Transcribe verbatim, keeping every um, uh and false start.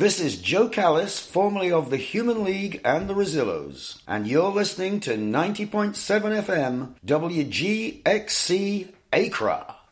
This is Joe Callis, formerly of the Human League and the Rosillos, and you're listening to ninety point seven F M W G X C Accra.